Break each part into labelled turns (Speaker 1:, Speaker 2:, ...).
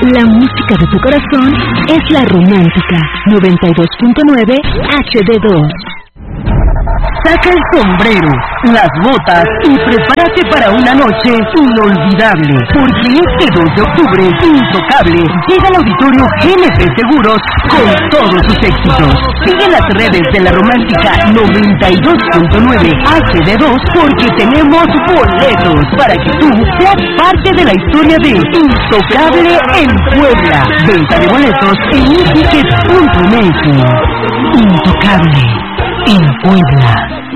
Speaker 1: La música de tu corazón es La Romántica 92.9 HD2.
Speaker 2: Saca el sombrero, las botas y prepárate para una noche inolvidable, porque este 2 de octubre, Intocable, llega al auditorio GNP Seguros con todos sus éxitos. Sigue las redes de La Romántica 92.9 HD2 porque tenemos boletos para que tú seas parte de la historia de Intocable en Puebla. Venta de boletos en etiquet.mx. Intocable en Puebla.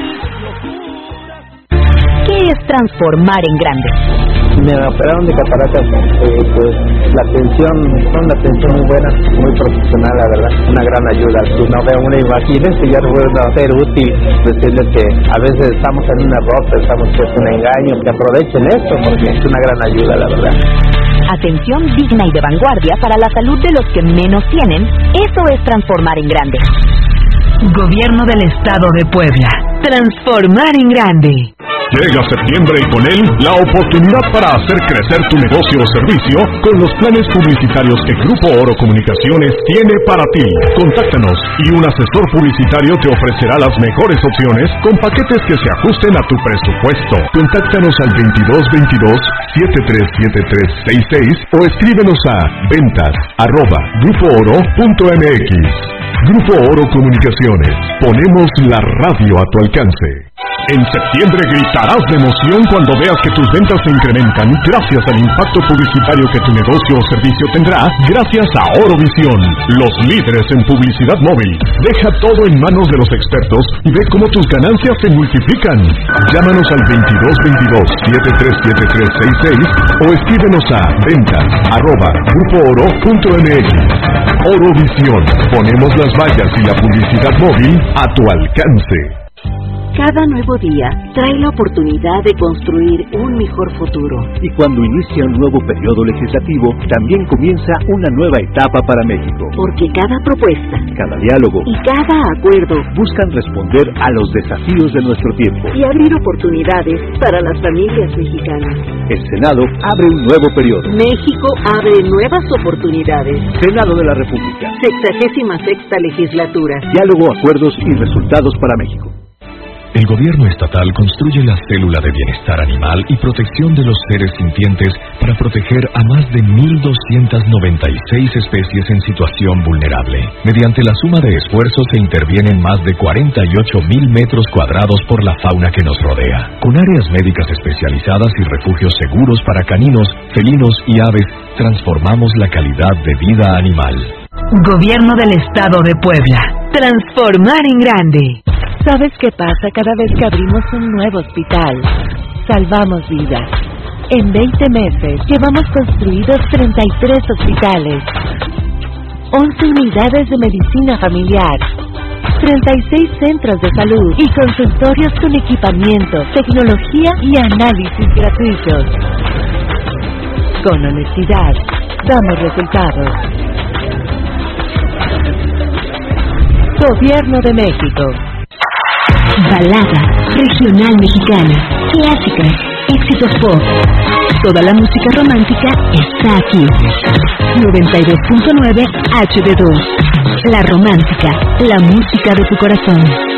Speaker 1: ¿Qué es transformar en grande?
Speaker 3: Me operaron de cataratas, pues la atención, una atención muy buena, muy profesional, la verdad, una gran ayuda. Si no veo una imagen, ya no puedo ser útil, decirles que a veces estamos en un error, pensamos que es un engaño, que aprovechen esto porque es una gran ayuda, la verdad.
Speaker 1: Atención digna y de vanguardia para la salud de los que menos tienen, eso es transformar en grande.
Speaker 2: Gobierno del Estado de Puebla. Transformar en grande.
Speaker 4: Llega septiembre y con él la oportunidad para hacer crecer tu negocio o servicio con los planes publicitarios que Grupo Oro Comunicaciones tiene para ti. Contáctanos y un asesor publicitario te ofrecerá las mejores opciones con paquetes que se ajusten a tu presupuesto. Contáctanos al 2222-737366 o escríbenos a ventas@grupooro.mx. Grupo Oro Comunicaciones. Ponemos la radio a tu alcance. En septiembre gritarás de emoción cuando veas que tus ventas se incrementan gracias al impacto publicitario que tu negocio o servicio tendrá gracias a Orovisión, los líderes en publicidad móvil. Deja todo en manos de los expertos y ve cómo tus ganancias se multiplican. Llámanos al 2222-737366 o escríbenos a ventas@grupooro.mx. Orovisión, ponemos las vallas y la publicidad móvil a tu alcance.
Speaker 1: Cada nuevo día trae la oportunidad de construir un mejor futuro.
Speaker 5: Y cuando inicia un nuevo periodo legislativo, también comienza una nueva etapa para México.
Speaker 1: Porque cada propuesta,
Speaker 5: cada diálogo
Speaker 1: y cada acuerdo
Speaker 5: buscan responder a los desafíos de nuestro tiempo
Speaker 1: y abrir oportunidades para las familias mexicanas.
Speaker 5: El Senado abre un nuevo periodo.
Speaker 1: México abre nuevas oportunidades.
Speaker 5: Senado de la República.
Speaker 1: 66ª legislatura.
Speaker 5: Diálogo, acuerdos y resultados para México.
Speaker 6: El gobierno estatal construye la célula de bienestar animal y protección de los seres sintientes para proteger a más de 1,296 especies en situación vulnerable. Mediante la suma de esfuerzos se intervienen más de 48,000 metros cuadrados por la fauna que nos rodea. Con áreas médicas especializadas y refugios seguros para caninos, felinos y aves, transformamos la calidad de vida animal.
Speaker 2: Gobierno del Estado de Puebla. Transformar en grande.
Speaker 7: ¿Sabes qué pasa cada vez que abrimos un nuevo hospital? Salvamos vidas. En 20 meses llevamos construidos 33 hospitales, 11 unidades de medicina familiar, 36 centros de salud y consultorios con equipamiento, tecnología y análisis gratuitos. Con honestidad, damos resultados. Gobierno de México.
Speaker 1: Balada, regional mexicana, clásicas, éxitos pop. Toda la música romántica está aquí. 92.9 HD2. La Romántica, la música de tu corazón.